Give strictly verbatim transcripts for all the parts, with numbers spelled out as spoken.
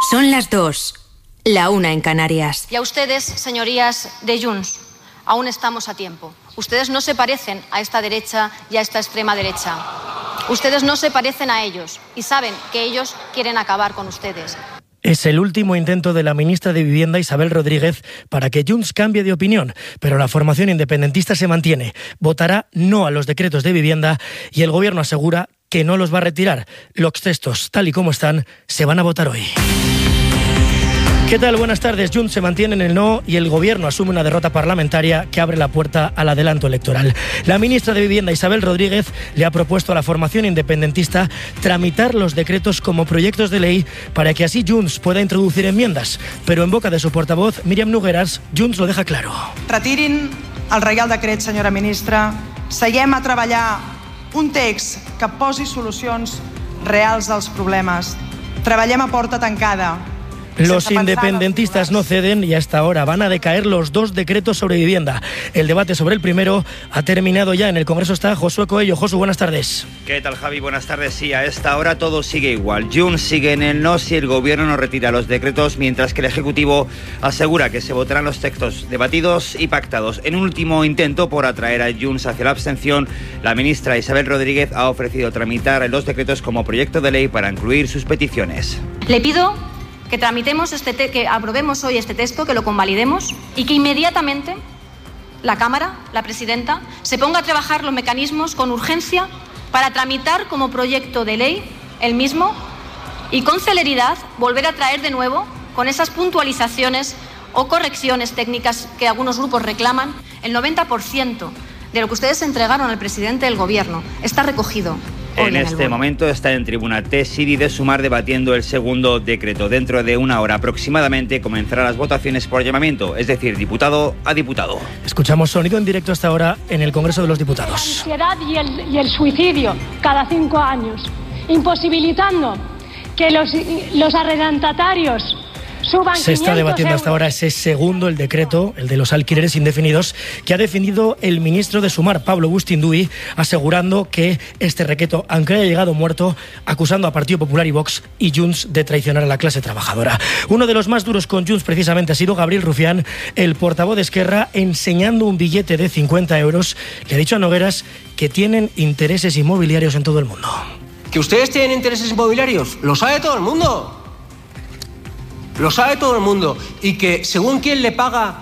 Son las dos, la una en Canarias. Y a ustedes, señorías de Junts, aún estamos a tiempo. Ustedes no se parecen a esta derecha y a esta extrema derecha. Ustedes no se parecen a ellos y saben que ellos quieren acabar con ustedes. Es el último intento de la ministra de Vivienda, Isabel Rodríguez, para que Junts cambie de opinión, pero la formación independentista se mantiene. Votará no a los decretos de vivienda y el Gobierno asegura que no los va a retirar. Los textos, tal y como están, se van a votar hoy. ¿Qué tal? Buenas tardes. Junts se mantiene en el no y el Gobierno asume una derrota parlamentaria que abre la puerta al adelanto electoral. La ministra de Vivienda, Isabel Rodríguez, le ha propuesto a la formación independentista tramitar los decretos como proyectos de ley para que así Junts pueda introducir enmiendas. Pero en boca de su portavoz, Míriam Nogueras, Junts lo deja claro. Retirin el Reial Decret, senyora ministra. Seguem a treballar un text que posi solucions reals als problemes. Treballem a porta tancada. Los independentistas no ceden y hasta ahora van a decaer los dos decretos sobre vivienda. El debate sobre el primero ha terminado ya. En el Congreso está Josué Coello. Josu, buenas tardes. ¿Qué tal, Javi? Buenas tardes. Sí, a esta hora todo sigue igual. Junts sigue en el no si el Gobierno no retira los decretos, mientras que el Ejecutivo asegura que se votarán los textos debatidos y pactados. En un último intento por atraer a Junts hacia la abstención, la ministra Isabel Rodríguez ha ofrecido tramitar los decretos como proyecto de ley para incluir sus peticiones. Le pido que tramitemos este te- que aprobemos hoy este texto, que lo convalidemos y que inmediatamente la Cámara, la presidenta, se ponga a trabajar los mecanismos con urgencia para tramitar como proyecto de ley el mismo y con celeridad volver a traer de nuevo, con esas puntualizaciones o correcciones técnicas que algunos grupos reclaman, el noventa por ciento de lo que ustedes entregaron al presidente del Gobierno está recogido. En este momento está en tribuna Tesiri de Sumar debatiendo el segundo decreto. Dentro de una hora aproximadamente comenzarán las votaciones por llamamiento, es decir, diputado a diputado. Escuchamos sonido en directo hasta ahora en el Congreso de los Diputados. La ansiedad y el, y el suicidio cada cinco años, imposibilitando que los, los arrendatarios suban. Se está debatiendo hasta ahora ese segundo, el decreto, el de los alquileres indefinidos, que ha defendido el ministro de Sumar, Pablo Bustinduy, asegurando que este decreto, aunque haya llegado muerto, acusando a Partido Popular y Vox y Junts de traicionar a la clase trabajadora. Uno de los más duros con Junts precisamente ha sido Gabriel Rufián, el portavoz de Esquerra, enseñando un billete de cincuenta euros. Le ha dicho a Nogueras que tienen intereses inmobiliarios en todo el mundo. ¿Que ustedes tienen intereses inmobiliarios? Lo sabe todo el mundo. Lo sabe todo el mundo. Y que según quién le paga,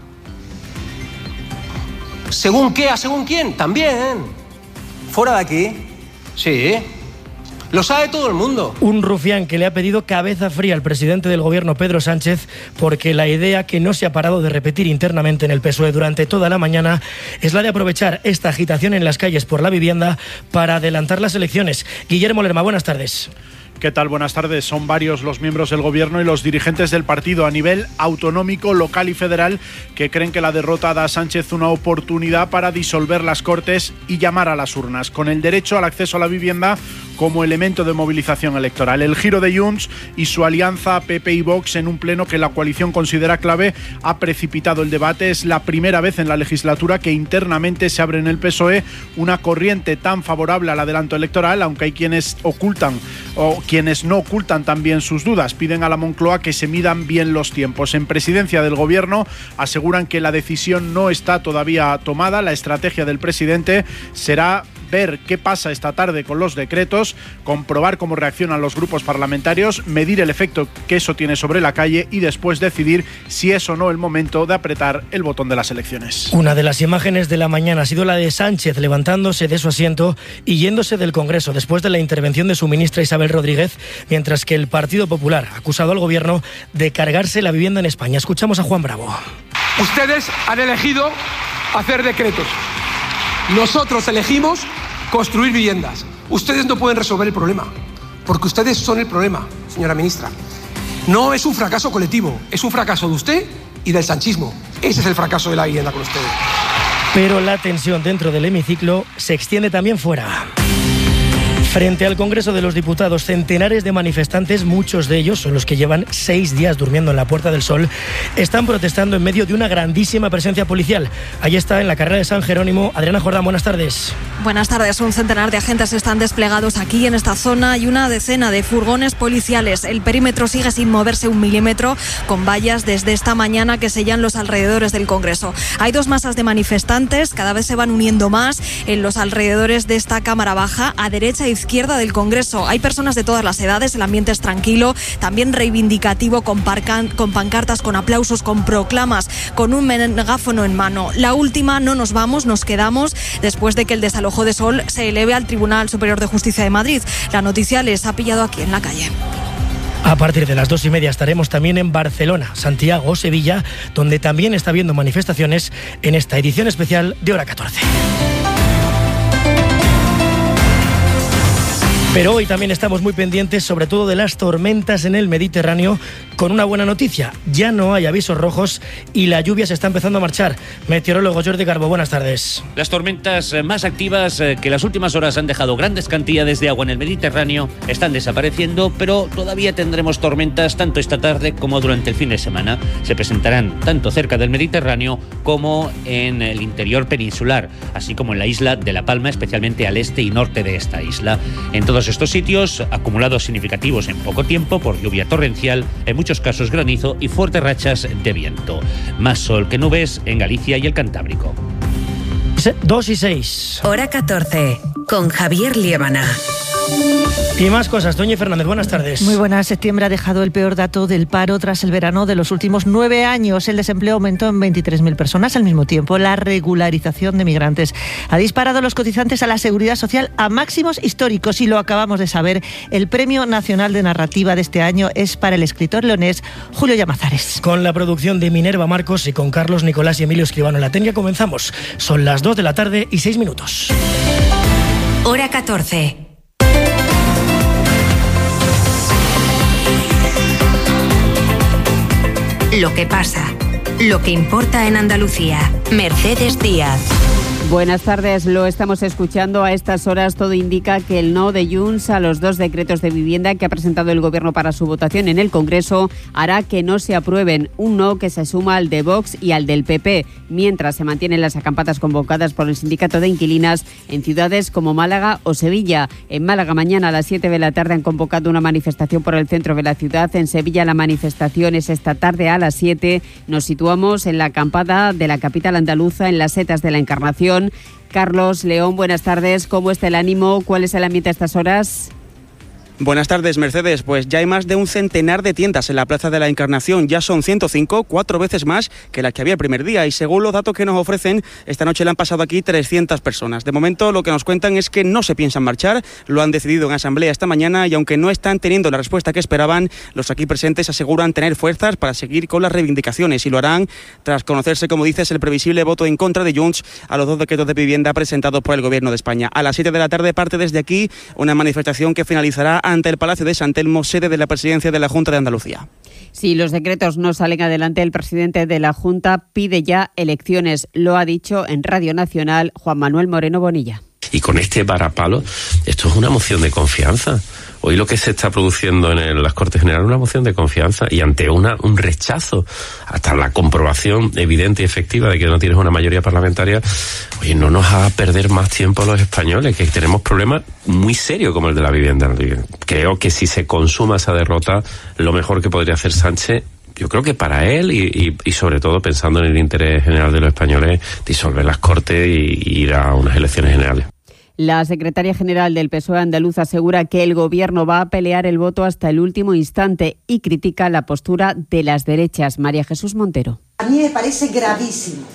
según qué, a según quién, también. Fuera de aquí. Sí. Lo sabe todo el mundo. Un Rufián que le ha pedido cabeza fría al presidente del Gobierno, Pedro Sánchez, porque la idea que no se ha parado de repetir internamente en el P S O E durante toda la mañana es la de aprovechar esta agitación en las calles por la vivienda para adelantar las elecciones. Guillermo Lerma, buenas tardes. ¿Qué tal? Buenas tardes. Son varios los miembros del Gobierno y los dirigentes del partido a nivel autonómico, local y federal que creen que la derrota da a Sánchez una oportunidad para disolver las Cortes y llamar a las urnas, con el derecho al acceso a la vivienda como elemento de movilización electoral. El giro de Junts y su alianza P P y Vox en un pleno que la coalición considera clave ha precipitado el debate. Es la primera vez en la legislatura que internamente se abre en el P S O E una corriente tan favorable al adelanto electoral, aunque hay quienes ocultan o quienes no ocultan también sus dudas. Piden a la Moncloa que se midan bien los tiempos. En presidencia del Gobierno aseguran que la decisión no está todavía tomada. La estrategia del presidente será ver qué pasa esta tarde con los decretos, comprobar cómo reaccionan los grupos parlamentarios, medir el efecto que eso tiene sobre la calle y después decidir si es o no el momento de apretar el botón de las elecciones. Una de las imágenes de la mañana ha sido la de Sánchez levantándose de su asiento y yéndose del Congreso después de la intervención de su ministra Isabel Rodríguez, mientras que el Partido Popular ha acusado al Gobierno de cargarse la vivienda en España. Escuchamos a Juan Bravo. Ustedes han elegido hacer decretos. Nosotros elegimos construir viviendas. Ustedes no pueden resolver el problema, porque ustedes son el problema, señora ministra. No es un fracaso colectivo, es un fracaso de usted y del sanchismo. Ese es el fracaso de la vivienda con ustedes. Pero la tensión dentro del hemiciclo se extiende también fuera. Frente al Congreso de los Diputados, centenares de manifestantes, muchos de ellos son los que llevan seis días durmiendo en la Puerta del Sol, están protestando en medio de una grandísima presencia policial. Ahí está, en la carrera de San Jerónimo. Adriana Jordán, buenas tardes. Buenas tardes. Un centenar de agentes están desplegados aquí en esta zona y una decena de furgones policiales. El perímetro sigue sin moverse un milímetro, con vallas desde esta mañana que sellan los alrededores del Congreso. Hay dos masas de manifestantes, cada vez se van uniendo más en los alrededores de esta Cámara Baja, a derecha e izquierda del Congreso. Hay personas de todas las edades, el ambiente es tranquilo, también reivindicativo, con, parcan, con pancartas, con aplausos, con proclamas, con un megáfono en mano. La última, no nos vamos, nos quedamos, después de que el desalojo de Sol se eleve al Tribunal Superior de Justicia de Madrid. La noticia les ha pillado aquí en la calle. A partir de las dos y media estaremos también en Barcelona, Santiago o Sevilla, donde también está habiendo manifestaciones en esta edición especial de Hora catorce. Pero hoy también estamos muy pendientes, sobre todo de las tormentas en el Mediterráneo, con una buena noticia. Ya no hay avisos rojos y la lluvia se está empezando a marchar. Meteorólogo Jordi Garbo, buenas tardes. Las tormentas más activas, que las últimas horas han dejado grandes cantidades de agua en el Mediterráneo, están desapareciendo, pero todavía tendremos tormentas tanto esta tarde como durante el fin de semana. Se presentarán tanto cerca del Mediterráneo como en el interior peninsular, así como en la isla de La Palma, especialmente al este y norte de esta isla. En todos estos sitios, acumulados significativos en poco tiempo por lluvia torrencial, en muchos casos granizo y fuertes rachas de viento. Más sol que nubes en Galicia y el Cantábrico. dos y seis. Hora catorce, con Javier Liébana. Y más cosas. Doña Fernández, buenas tardes. Muy buenas. Septiembre ha dejado el peor dato del paro tras el verano de los últimos nueve años. El desempleo aumentó en veintitrés mil personas. Al mismo tiempo, la regularización de migrantes ha disparado los cotizantes a la Seguridad Social a máximos históricos, y lo acabamos de saber. El Premio Nacional de Narrativa de este año es para el escritor leonés Julio Llamazares. Con la producción de Minerva Marcos y con Carlos Nicolás y Emilio Escribano en la técnica comenzamos. Son las dos de la tarde y seis minutos. Hora catorce. Lo que pasa, lo que importa en Andalucía. Mercedes Díaz. Buenas tardes, lo estamos escuchando a estas horas. Todo indica que el no de Junts a los dos decretos de vivienda que ha presentado el Gobierno para su votación en el Congreso hará que no se aprueben. Un no que se suma al de Vox y al del P P, mientras se mantienen las acampadas convocadas por el Sindicato de Inquilinas en ciudades como Málaga o Sevilla. En Málaga mañana a las siete de la tarde han convocado una manifestación por el centro de la ciudad. En Sevilla la manifestación es esta tarde a las siete. Nos situamos en la acampada de la capital andaluza, en las Setas de la Encarnación. Carlos León, buenas tardes. ¿Cómo está el ánimo? ¿Cuál es el ambiente a estas horas? Buenas tardes, Mercedes. Pues ya hay más de un centenar de tiendas en la Plaza de la Encarnación. Ya son ciento cinco, cuatro veces más que las que había el primer día. Y según los datos que nos ofrecen, esta noche le han pasado aquí trescientas personas. De momento, lo que nos cuentan es que no se piensan marchar. Lo han decidido en asamblea esta mañana y aunque no están teniendo la respuesta que esperaban, los aquí presentes aseguran tener fuerzas para seguir con las reivindicaciones y lo harán tras conocerse, como dices, el previsible voto en contra de Junts a los dos decretos de vivienda presentados por el Gobierno de España. A las siete de la tarde parte desde aquí una manifestación que finalizará ante el Palacio de San Telmo, sede de la presidencia de la Junta de Andalucía. Si los decretos no salen adelante, el presidente de la Junta pide ya elecciones. Lo ha dicho en Radio Nacional Juan Manuel Moreno Bonilla. Y con este varapalo, esto es una moción de confianza. Hoy lo que se está produciendo en el, las Cortes Generales es una moción de confianza y ante una un rechazo, hasta la comprobación evidente y efectiva de que no tienes una mayoría parlamentaria, oye, no nos haga perder más tiempo a los españoles, que tenemos problemas muy serios como el de la vivienda. Creo que si se consuma esa derrota, lo mejor que podría hacer Sánchez, yo creo que para él y, y, y sobre todo pensando en el interés general de los españoles, disolver las Cortes y, y ir a unas elecciones generales. La secretaria general del P S O E andaluz asegura que el Gobierno va a pelear el voto hasta el último instante y critica la postura de las derechas. María Jesús Montero. A mí me parece gravísimo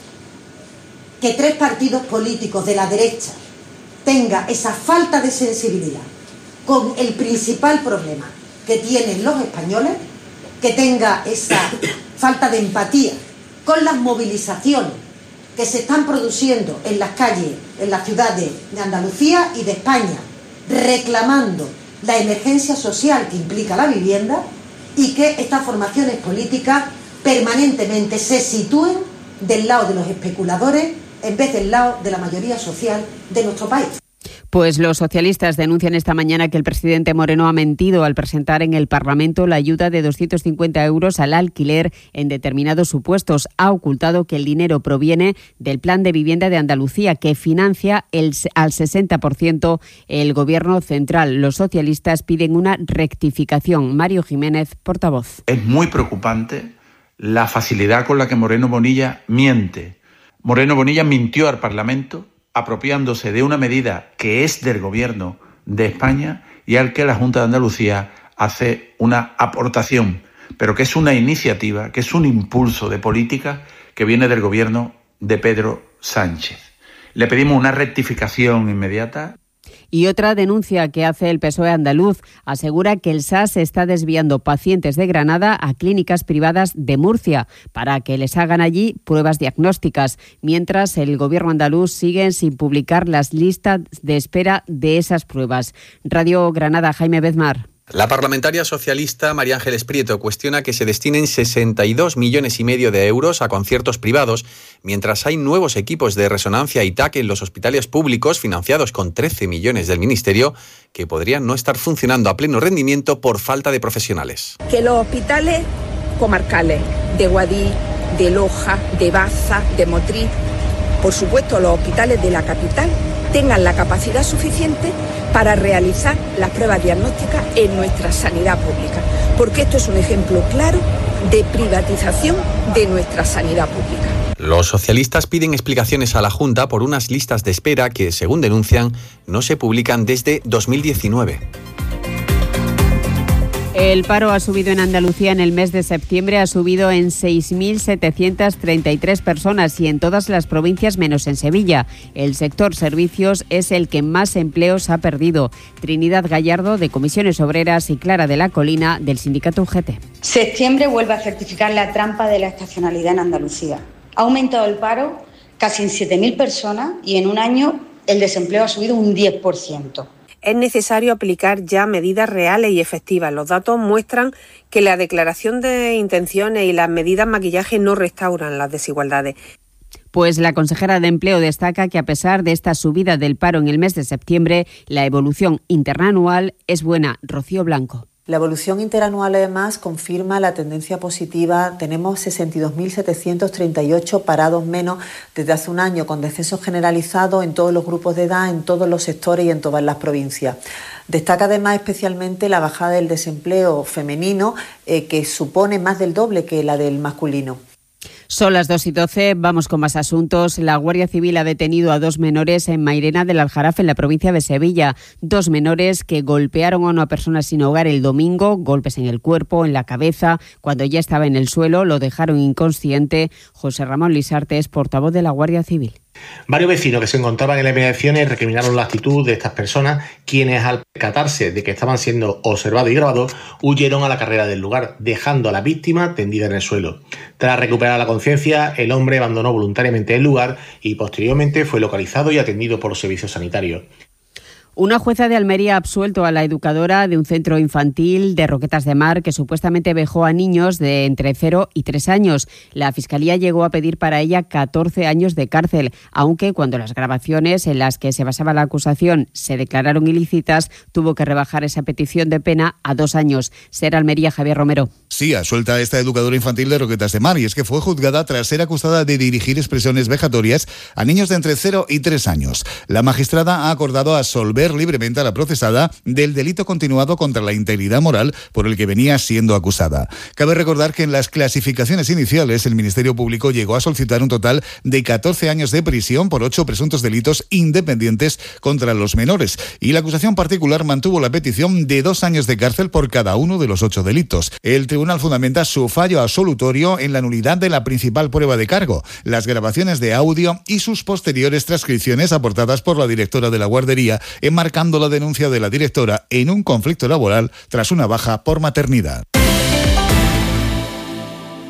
que tres partidos políticos de la derecha tengan esa falta de sensibilidad con el principal problema que tienen los españoles, que tenga esa falta de empatía con las movilizaciones que se están produciendo en las calles, en las ciudades de Andalucía y de España, reclamando la emergencia social que implica la vivienda, y que estas formaciones políticas permanentemente se sitúen del lado de los especuladores en vez del lado de la mayoría social de nuestro país. Pues los socialistas denuncian esta mañana que el presidente Moreno ha mentido al presentar en el Parlamento la ayuda de doscientos cincuenta euros al alquiler en determinados supuestos. Ha ocultado que el dinero proviene del Plan de Vivienda de Andalucía, que financia el, al sesenta por ciento el Gobierno central. Los socialistas piden una rectificación. Mario Jiménez, portavoz. Es muy preocupante la facilidad con la que Moreno Bonilla miente. Moreno Bonilla mintió al Parlamento apropiándose de una medida que es del Gobierno de España y al que la Junta de Andalucía hace una aportación, pero que es una iniciativa, que es un impulso de política que viene del Gobierno de Pedro Sánchez. Le pedimos una rectificación inmediata. Y otra denuncia que hace el P S O E andaluz asegura que el S A S está desviando pacientes de Granada a clínicas privadas de Murcia para que les hagan allí pruebas diagnósticas, mientras el Gobierno andaluz sigue sin publicar las listas de espera de esas pruebas. Radio Granada, Jaime Bezmar. La parlamentaria socialista María Ángeles Prieto cuestiona que se destinen sesenta y dos millones y medio de euros a conciertos privados, mientras hay nuevos equipos de resonancia y T A C en los hospitales públicos financiados con trece millones del Ministerio que podrían no estar funcionando a pleno rendimiento por falta de profesionales. Que los hospitales comarcales de Guadí, de Loja, de Baza, de Motril, por supuesto los hospitales de la capital, tengan la capacidad suficiente para realizar las pruebas diagnósticas en nuestra sanidad pública, porque esto es un ejemplo claro de privatización de nuestra sanidad pública. Los socialistas piden explicaciones a la Junta por unas listas de espera que, según denuncian, no se publican desde dos mil diecinueve. El paro ha subido en Andalucía en el mes de septiembre, ha subido en seis mil setecientas treinta y tres personas y en todas las provincias menos en Sevilla. El sector servicios es el que más empleos ha perdido. Trinidad Gallardo, de Comisiones Obreras, y Clara de la Colina, del sindicato U G T. Septiembre vuelve a certificar la trampa de la estacionalidad en Andalucía. Ha aumentado el paro casi en siete mil personas y en un año el desempleo ha subido un diez por ciento. Es necesario aplicar ya medidas reales y efectivas. Los datos muestran que la declaración de intenciones y las medidas maquillaje no restauran las desigualdades. Pues la consejera de Empleo destaca que a pesar de esta subida del paro en el mes de septiembre, la evolución interanual es buena. Rocío Blanco. La evolución interanual, además, confirma la tendencia positiva. Tenemos sesenta y dos mil setecientos treinta y ocho parados menos desde hace un año, con descensos generalizados en todos los grupos de edad, en todos los sectores y en todas las provincias. Destaca además especialmente la bajada del desempleo femenino, eh, que supone más del doble que la del masculino. Son las dos y doce, vamos con más asuntos. La Guardia Civil ha detenido a dos menores en Mairena del Aljarafe, en la provincia de Sevilla. Dos menores que golpearon a una persona sin hogar el domingo, golpes en el cuerpo, en la cabeza. Cuando ya estaba en el suelo, lo dejaron inconsciente. José Ramón Lisarte es portavoz de la Guardia Civil. Varios vecinos que se encontraban en las inmediaciones recriminaron la actitud de estas personas, quienes al percatarse de que estaban siendo observados y grabados, huyeron a la carrera del lugar, dejando a la víctima tendida en el suelo. Tras recuperar la conciencia, el hombre abandonó voluntariamente el lugar y posteriormente fue localizado y atendido por los servicios sanitarios. Una jueza de Almería ha absuelto a la educadora de un centro infantil de Roquetas de Mar que supuestamente vejó a niños de entre cero y tres años. La Fiscalía llegó a pedir para ella catorce años de cárcel, aunque cuando las grabaciones en las que se basaba la acusación se declararon ilícitas, tuvo que rebajar esa petición de pena a dos años. Ser Almería, Javier Romero. Sí, asuelta a esta educadora infantil de Roquetas de Mar, y es que fue juzgada tras ser acusada de dirigir expresiones vejatorias a niños de entre cero y tres años. La magistrada ha acordado absolver libremente a la procesada del delito continuado contra la integridad moral por el que venía siendo acusada. Cabe recordar que en las clasificaciones iniciales el Ministerio Público llegó a solicitar un total de catorce años de prisión por ocho presuntos delitos independientes contra los menores, y la acusación particular mantuvo la petición de dos años de cárcel por cada uno de los ocho delitos. El tribunal fundamenta su fallo absolutorio en la nulidad de la principal prueba de cargo, las grabaciones de audio y sus posteriores transcripciones aportadas por la directora de la guardería, enmarcando la denuncia de la directora en un conflicto laboral tras una baja por maternidad.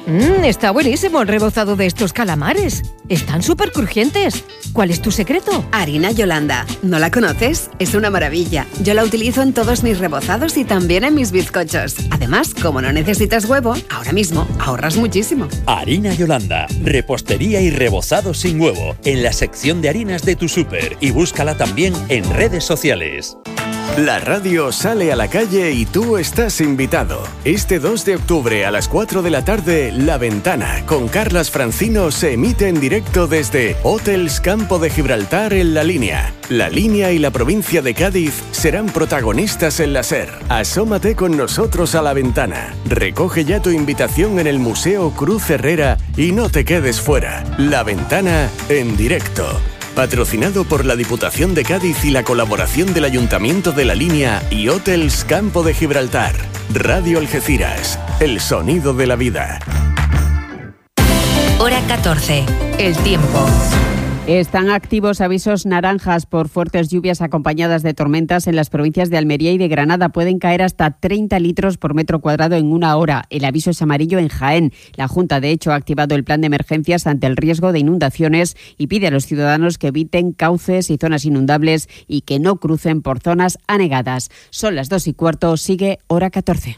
Mmm, está buenísimo el rebozado de estos calamares. Están súper crujientes. ¿Cuál es tu secreto? Harina Yolanda. ¿No la conoces? Es una maravilla. Yo la utilizo en todos mis rebozados y también en mis bizcochos. Además, como no necesitas huevo, ahora mismo ahorras muchísimo. Harina Yolanda. Repostería y rebozado sin huevo. En la sección de harinas de tu súper. Y búscala también en redes sociales. La radio sale a la calle y tú estás invitado. Este dos de octubre a las cuatro de la tarde, La Ventana, con Carlas Francino, se emite en directo desde Hotels Campo de Gibraltar en La Línea. La Línea y la provincia de Cádiz serán protagonistas en la SER. Asómate con nosotros a La Ventana. Recoge ya tu invitación en el Museo Cruz Herrera y no te quedes fuera. La Ventana en directo. Patrocinado por la Diputación de Cádiz y la colaboración del Ayuntamiento de La Línea y Hotels Campo de Gibraltar. Radio Algeciras, el sonido de la vida. Hora catorce, el tiempo. Están activos avisos naranjas por fuertes lluvias acompañadas de tormentas en las provincias de Almería y de Granada. Pueden caer hasta treinta litros por metro cuadrado en una hora. El aviso es amarillo en Jaén. La Junta, de hecho, ha activado el plan de emergencias ante el riesgo de inundaciones y pide a los ciudadanos que eviten cauces y zonas inundables y que no crucen por zonas anegadas. Son las dos y cuarto. Sigue Hora catorce.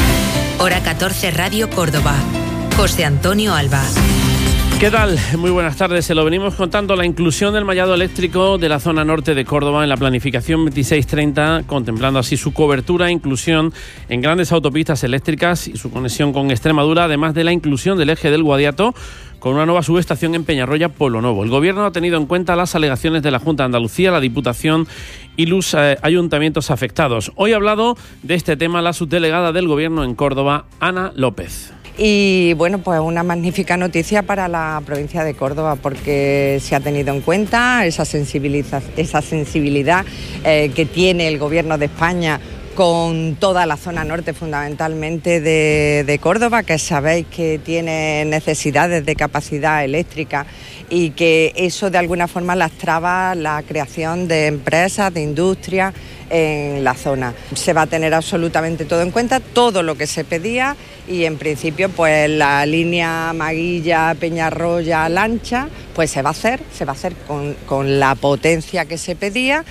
Hora catorce, Radio Córdoba. José Antonio Alba. ¿Qué tal? Muy buenas tardes. Se lo venimos contando. La inclusión del mallado eléctrico de la zona norte de Córdoba en la planificación veintiséis treinta, contemplando así su cobertura e inclusión en grandes autopistas eléctricas y su conexión con Extremadura, además de la inclusión del eje del Guadiato con una nueva subestación en Peñarroya, Pueblo Nuevo. El Gobierno ha tenido en cuenta las alegaciones de la Junta de Andalucía, la Diputación y los eh, ayuntamientos afectados. Hoy ha hablado de este tema la subdelegada del Gobierno en Córdoba, Ana López. Y bueno, pues una magnífica noticia para la provincia de Córdoba porque se ha tenido en cuenta esa sensibilidad, esa sensibilidad eh, que tiene el Gobierno de España con toda la zona norte fundamentalmente de, de Córdoba, que sabéis que tiene necesidades de capacidad eléctrica y que eso de alguna forma lastraba la creación de empresas, de industria en la zona. Se va a tener absolutamente todo en cuenta, todo lo que se pedía y en principio pues la línea Maguilla, Peñarroya, Lancha pues se va a hacer, se va a hacer con, con la potencia que se pedía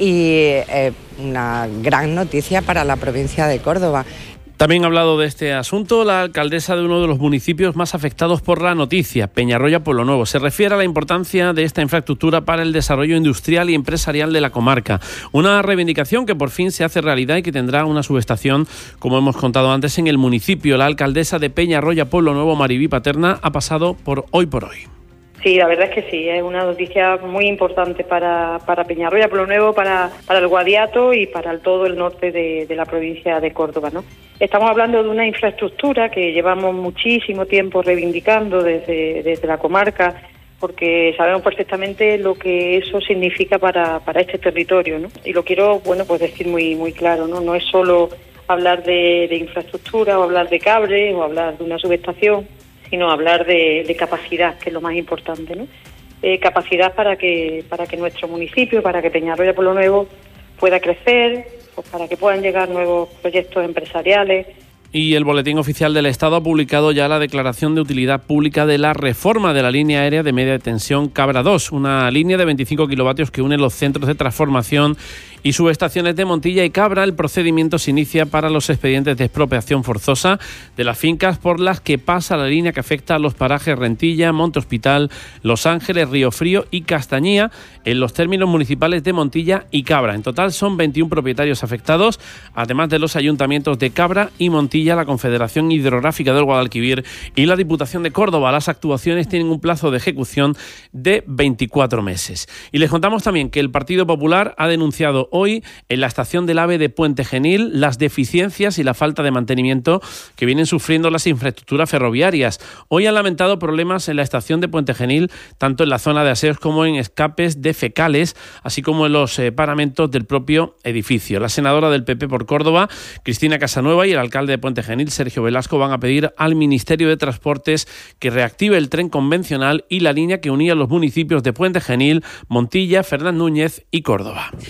y eh, una gran noticia para la provincia de Córdoba. También ha hablado de este asunto la alcaldesa de uno de los municipios más afectados por la noticia, Peñarroya, Pueblo Nuevo. Se refiere a la importancia de esta infraestructura para el desarrollo industrial y empresarial de la comarca. Una reivindicación que por fin se hace realidad y que tendrá una subestación, como hemos contado antes, en el municipio. La alcaldesa de Peñarroya, Pueblo Nuevo, Maribí Paterna, ha pasado por Hoy por Hoy. Sí, la verdad es que sí, es una noticia muy importante para, para Peñarroya, Pueblo Nuevo, para, para el Guadiato y para el, todo el norte de, de la provincia de Córdoba, ¿no? Estamos hablando de una infraestructura que llevamos muchísimo tiempo reivindicando desde, desde la comarca, porque sabemos perfectamente lo que eso significa para, para este territorio, ¿no? Y lo quiero, bueno, pues decir muy, muy claro, ¿no? No es solo hablar de, de infraestructura o hablar de cables o hablar de una subestación, sino hablar de, de capacidad, que es lo más importante, ¿no? Eh, capacidad para que para que nuestro municipio, para que Peñarroya Pueblo Nuevo pueda crecer, pues para que puedan llegar nuevos proyectos empresariales. Y el Boletín Oficial del Estado ha publicado ya la declaración de utilidad pública de la reforma de la línea aérea de media tensión Cabra dos, una línea de veinticinco kilovatios que une los centros de transformación y subestaciones de Montilla y Cabra. El procedimiento se inicia para los expedientes de expropiación forzosa de las fincas por las que pasa la línea que afecta a los parajes Rentilla, Monte Hospital, Los Ángeles, Río Frío y Castañía en los términos municipales de Montilla y Cabra. En total son veintiún propietarios afectados, además de los ayuntamientos de Cabra y Montilla, la Confederación Hidrográfica del Guadalquivir y la Diputación de Córdoba. Las actuaciones tienen un plazo de ejecución de veinticuatro meses. Y les contamos también que el Partido Popular ha denunciado hoy en la estación del AVE de Puente Genil las deficiencias y la falta de mantenimiento que vienen sufriendo las infraestructuras ferroviarias. Hoy han lamentado problemas en la estación de Puente Genil, tanto en la zona de aseos como en escapes de fecales, así como en los eh, paramentos del propio edificio. La senadora del P P por Córdoba, Cristina Casanueva, y el alcalde de Puente Genil, Sergio Velasco, van a pedir al Ministerio de Transportes que reactive el tren convencional y la línea que unía los municipios de Puente Genil, Montilla, Fernández Núñez y Córdoba. Entre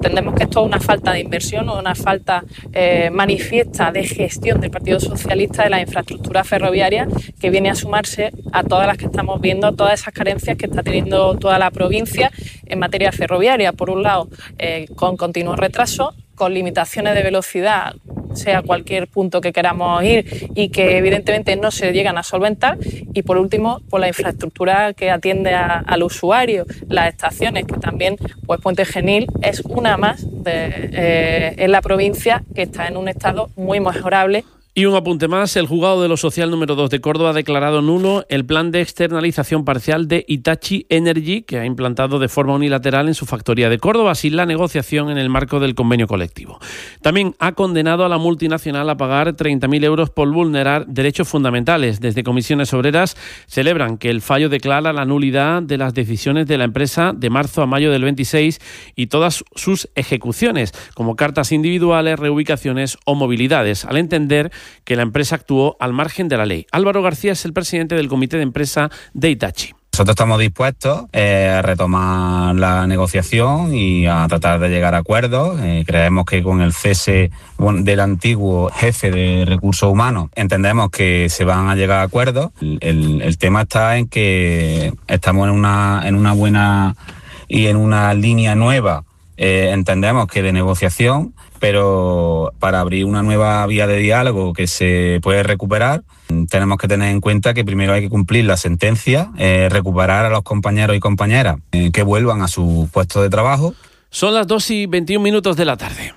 entendemos que esto es una falta de inversión o una falta eh, manifiesta de gestión del Partido Socialista de la infraestructura ferroviaria, que viene a sumarse a todas las que estamos viendo, todas esas carencias que está teniendo toda la provincia en materia ferroviaria. Por un lado, eh, con continuos retrasos, con limitaciones de velocidad, sea cualquier punto que queramos ir y que evidentemente no se llegan a solventar, y por último, por la infraestructura que atiende a, al usuario, las estaciones, que también pues Puente Genil es una más de, eh, en la provincia que está en un estado muy mejorable. Y un apunte más, el juzgado de lo social número dos de Córdoba ha declarado nulo el plan de externalización parcial de Hitachi Energy, que ha implantado de forma unilateral en su factoría de Córdoba, sin la negociación en el marco del convenio colectivo. También ha condenado a la multinacional a pagar treinta mil euros por vulnerar derechos fundamentales. Desde Comisiones Obreras celebran que el fallo declara la nulidad de las decisiones de la empresa de marzo a mayo del veintiséis y todas sus ejecuciones, como cartas individuales, reubicaciones o movilidades, al entender que la empresa actuó al margen de la ley. Álvaro García es el presidente del comité de empresa de Hitachi. Nosotros estamos dispuestos eh, a retomar la negociación y a tratar de llegar a acuerdos. Eh, creemos que con el cese del antiguo jefe de recursos humanos entendemos que se van a llegar a acuerdos. El, el, el tema está en que estamos en una, en una buena y en una línea nueva. Eh, entendemos que de negociación, pero para abrir una nueva vía de diálogo que se puede recuperar, tenemos que tener en cuenta que primero hay que cumplir la sentencia, eh, recuperar a los compañeros y compañeras eh, que vuelvan a su puesto de trabajo. Son las dos y veintiún minutos de la tarde.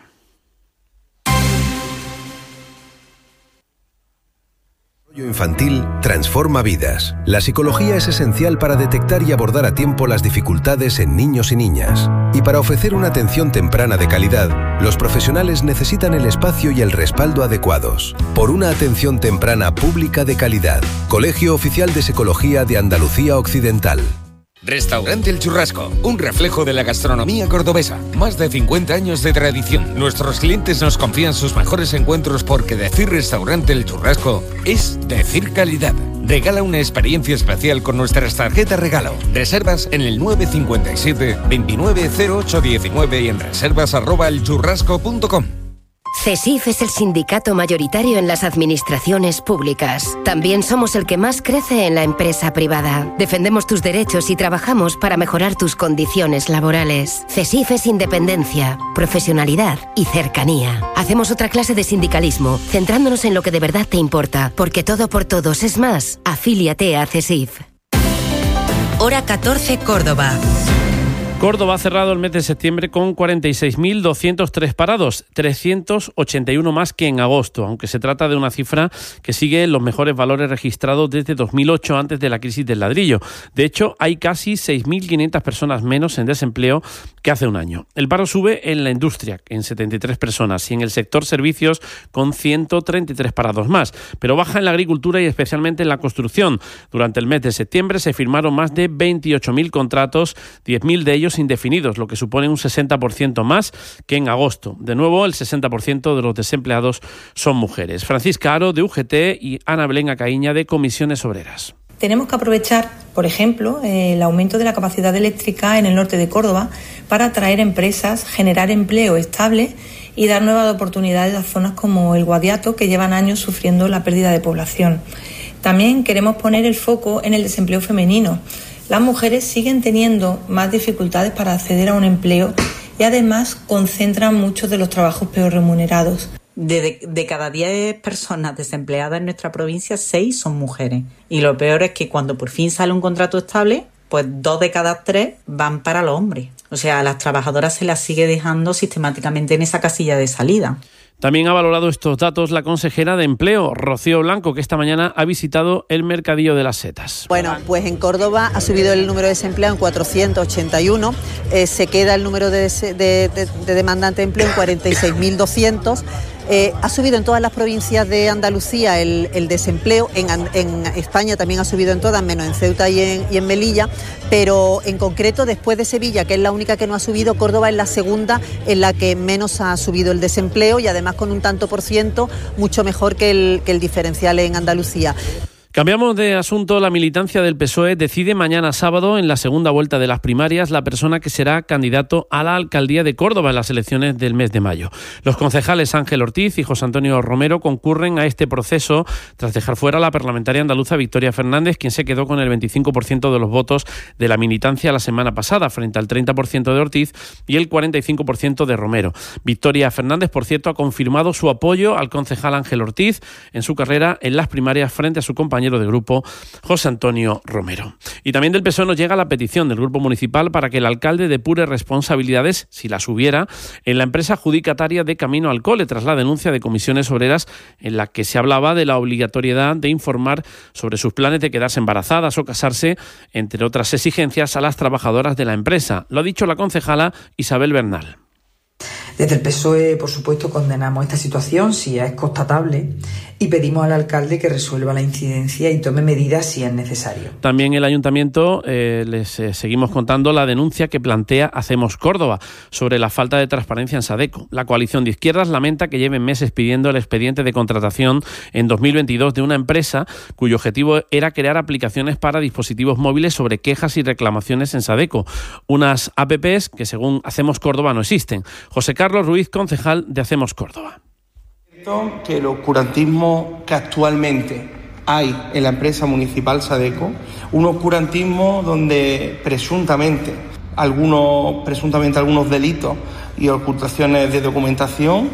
Infantil transforma vidas. La psicología es esencial para detectar y abordar a tiempo las dificultades en niños y niñas. Y para ofrecer una atención temprana de calidad, los profesionales necesitan el espacio y el respaldo adecuados. Por una atención temprana pública de calidad. Colegio Oficial de Psicología de Andalucía Occidental. Restaurante El Churrasco, un reflejo de la gastronomía cordobesa. Más de cincuenta años de tradición. Nuestros clientes nos confían sus mejores encuentros porque decir Restaurante El Churrasco es decir calidad. Regala una experiencia especial con nuestras tarjetas regalo. Reservas en el nueve cinco siete, veintinueve cero ocho diecinueve y en reservas arroba elchurrasco punto com. CESIF es el sindicato mayoritario en las administraciones públicas. También somos el que más crece en la empresa privada. Defendemos tus derechos y trabajamos para mejorar tus condiciones laborales. CESIF es independencia, profesionalidad y cercanía. Hacemos otra clase de sindicalismo, centrándonos en lo que de verdad te importa, porque todo por todos es más. Afíliate a CESIF. Hora catorce, Córdoba. Córdoba ha cerrado el mes de septiembre con cuarenta y seis mil doscientos tres parados, trescientos ochenta y uno más que en agosto, aunque se trata de una cifra que sigue los mejores valores registrados desde dos mil ocho, antes de la crisis del ladrillo. De hecho, hay casi seis mil quinientas personas menos en desempleo que hace un año. El paro sube en la industria, en setenta y tres personas, y en el sector servicios, con ciento treinta y tres parados más, pero baja en la agricultura y especialmente en la construcción. Durante el mes de septiembre se firmaron más de veintiocho mil contratos, diez mil de ellos indefinidos, lo que supone un sesenta por ciento más que en agosto. De nuevo, el sesenta por ciento de los desempleados son mujeres. Francisca Aro, de U G T, y Ana Belén Acaíña, de Comisiones Obreras. Tenemos que aprovechar, por ejemplo, el aumento de la capacidad eléctrica en el norte de Córdoba para atraer empresas, generar empleo estable y dar nuevas oportunidades a zonas como el Guadiato, que llevan años sufriendo la pérdida de población. También queremos poner el foco en el desempleo femenino. Las mujeres siguen teniendo más dificultades para acceder a un empleo y además concentran muchos de los trabajos peor remunerados. De, de cada diez personas desempleadas en nuestra provincia, seis son mujeres. Y lo peor es que cuando por fin sale un contrato estable, pues dos de cada tres van para los hombres. O sea, a las trabajadoras se las sigue dejando sistemáticamente en esa casilla de salida. También ha valorado estos datos la consejera de Empleo, Rocío Blanco, que esta mañana ha visitado el Mercadillo de las Setas. Bueno, pues en Córdoba ha subido el número de desempleados en cuatrocientos ochenta y uno, eh, se queda el número de, de, de, de demandantes de empleo en cuarenta y seis mil doscientos. Eh, ha subido en todas las provincias de Andalucía el, el desempleo, en, en España también ha subido en todas, menos en Ceuta y en, y en Melilla, pero en concreto después de Sevilla, que es la única que no ha subido, Córdoba es la segunda en la que menos ha subido el desempleo y además con un tanto por ciento mucho mejor que el, que el diferencial en Andalucía. Cambiamos de asunto. La militancia del P S O E decide mañana sábado, en la segunda vuelta de las primarias, la persona que será candidato a la alcaldía de Córdoba en las elecciones del mes de mayo. Los concejales Ángel Ortiz y José Antonio Romero concurren a este proceso tras dejar fuera a la parlamentaria andaluza Victoria Fernández, quien se quedó con el veinticinco por ciento de los votos de la militancia la semana pasada, frente al treinta por ciento de Ortiz y el cuarenta y cinco por ciento de Romero. Victoria Fernández, por cierto, ha confirmado su apoyo al concejal Ángel Ortiz en su carrera en las primarias frente a su compañero de grupo José Antonio Romero. Y también del P S O E nos llega la petición del grupo municipal para que el alcalde depure responsabilidades, si las hubiera, en la empresa adjudicataria de Camino al Cole, tras la denuncia de Comisiones Obreras en la que se hablaba de la obligatoriedad de informar sobre sus planes de quedarse embarazadas o casarse, entre otras exigencias, a las trabajadoras de la empresa. Lo ha dicho la concejala Isabel Bernal. Desde el P S O E, por supuesto, condenamos esta situación si es constatable y pedimos al alcalde que resuelva la incidencia y tome medidas si es necesario. También el ayuntamiento, eh, les eh, seguimos contando la denuncia que plantea Hacemos Córdoba sobre la falta de transparencia en Sadeco. La coalición de izquierdas lamenta que lleven meses pidiendo el expediente de contratación en dos mil veintidós de una empresa cuyo objetivo era crear aplicaciones para dispositivos móviles sobre quejas y reclamaciones en Sadeco. Unas apps que, según Hacemos Córdoba, no existen. José Carlos Ruiz, concejal de Hacemos Córdoba. Que el oscurantismo que actualmente hay en la empresa municipal Sadeco, un oscurantismo donde presuntamente algunos, presuntamente algunos delitos y ocultaciones de documentación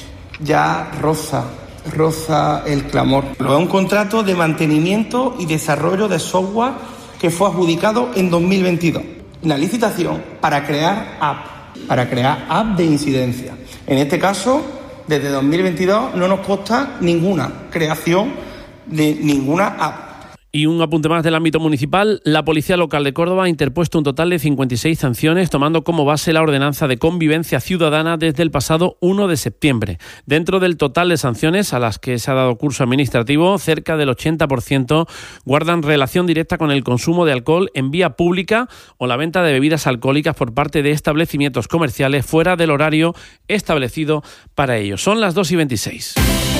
ya roza, roza el clamor. Es un contrato de mantenimiento y desarrollo de software que fue adjudicado en dos mil veintidós. Una licitación para crear app, para crear app de incidencia. En este caso, desde dos mil veintidós no nos consta ninguna creación de ninguna app. Y un apunte más del ámbito municipal. La Policía Local de Córdoba ha interpuesto un total de cincuenta y seis sanciones, tomando como base la ordenanza de convivencia ciudadana desde el pasado uno de septiembre. Dentro del total de sanciones a las que se ha dado curso administrativo, cerca del ochenta por ciento guardan relación directa con el consumo de alcohol en vía pública o la venta de bebidas alcohólicas por parte de establecimientos comerciales fuera del horario establecido para ellos. Son las dos y veintiséis.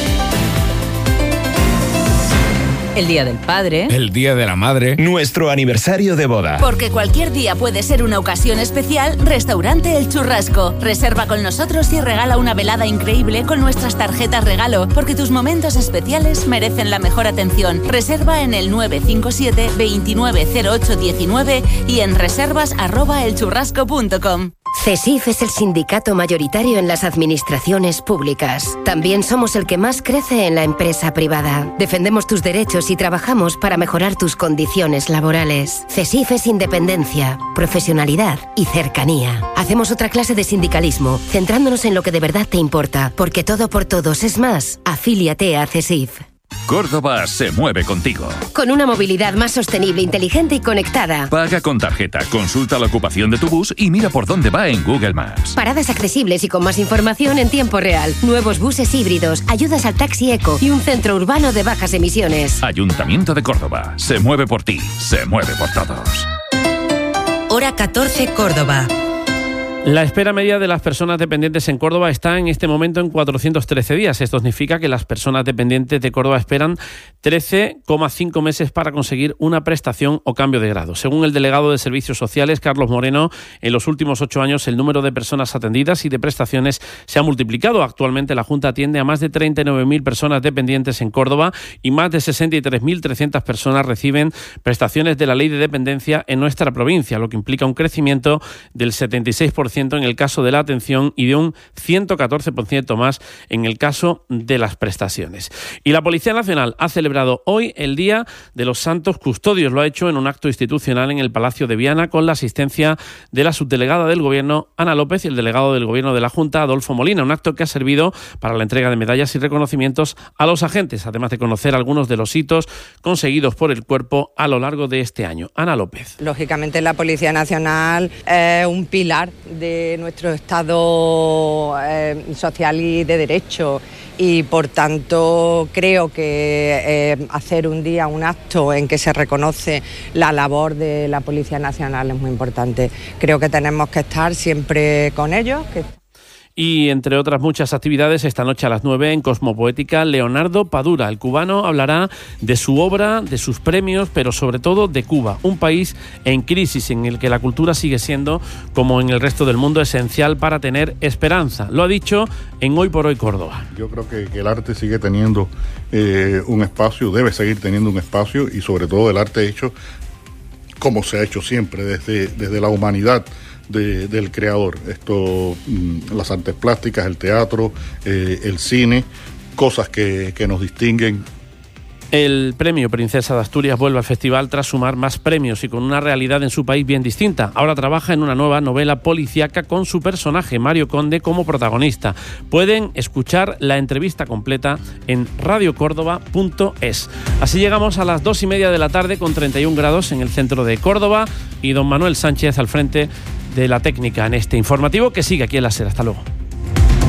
El Día del Padre. El Día de la Madre. Nuestro aniversario de boda. Porque cualquier día puede ser una ocasión especial, Restaurante El Churrasco. Reserva con nosotros y regala una velada increíble con nuestras tarjetas regalo, porque tus momentos especiales merecen la mejor atención. Reserva en el nueve cinco siete, veintinueve cero ocho diecinueve y en reservas arroba elchurrasco punto com. CESIF es el sindicato mayoritario en las administraciones públicas. También somos el que más crece en la empresa privada. Defendemos tus derechos y trabajamos para mejorar tus condiciones laborales. CESIF es independencia, profesionalidad y cercanía. Hacemos otra clase de sindicalismo, centrándonos en lo que de verdad te importa, porque todo por todos es más. Afíliate a CESIF. Córdoba se mueve contigo. Con una movilidad más sostenible, inteligente y conectada. Paga con tarjeta, consulta la ocupación de tu bus y mira por dónde va en Google Maps. Paradas accesibles y con más información en tiempo real. Nuevos buses híbridos, ayudas al taxi eco y un centro urbano de bajas emisiones. Ayuntamiento de Córdoba. Se mueve por ti, se mueve por todos. Hora catorce, Córdoba. La espera media de las personas dependientes en Córdoba está en este momento en cuatrocientos trece días. Esto significa que las personas dependientes de Córdoba esperan trece coma cinco meses para conseguir una prestación o cambio de grado. Según el delegado de Servicios Sociales, Carlos Moreno, en los últimos ocho años el número de personas atendidas y de prestaciones se ha multiplicado. Actualmente la Junta atiende a más de treinta y nueve mil personas dependientes en Córdoba y más de sesenta y tres mil trescientas personas reciben prestaciones de la Ley de Dependencia en nuestra provincia, lo que implica un crecimiento del setenta y seis por ciento en el caso de la atención y de un ciento catorce por ciento más en el caso de las prestaciones. Y la Policía Nacional ha celebrado hoy el Día de los Santos Custodios. Lo ha hecho en un acto institucional en el Palacio de Viana con la asistencia de la subdelegada del Gobierno, Ana López, y el delegado del Gobierno de la Junta, Adolfo Molina. Un acto que ha servido para la entrega de medallas y reconocimientos a los agentes, además de conocer algunos de los hitos conseguidos por el cuerpo a lo largo de este año. Ana López. Lógicamente la Policía Nacional es un pilar de nuestro Estado eh, social y de derecho y por tanto creo que eh, hacer un día, un acto en que se reconoce la labor de la Policía Nacional es muy importante. Creo que tenemos que estar siempre con ellos. Que... Y entre otras muchas actividades, esta noche a las nueve en Cosmopoética, Leonardo Padura, el cubano, hablará de su obra, de sus premios, pero sobre todo de Cuba, un país en crisis en el que la cultura sigue siendo, como en el resto del mundo, esencial para tener esperanza. Lo ha dicho en Hoy por Hoy Córdoba. Yo creo que, que el arte sigue teniendo eh, un espacio, debe seguir teniendo un espacio, y sobre todo el arte hecho como se ha hecho siempre, desde, desde la humanidad De, del creador. Esto, las artes plásticas, el teatro, eh, el cine, cosas que, que nos distinguen. El premio Princesa de Asturias vuelve al festival tras sumar más premios y con una realidad en su país bien distinta. Ahora trabaja en una nueva novela policíaca con su personaje, Mario Conde, como protagonista. Pueden escuchar la entrevista completa en radio córdoba punto es. Así llegamos a las dos y media de la tarde con treinta y un grados en el centro de Córdoba y don Manuel Sánchez al frente de la técnica en este informativo que sigue aquí en la SER. Hasta luego.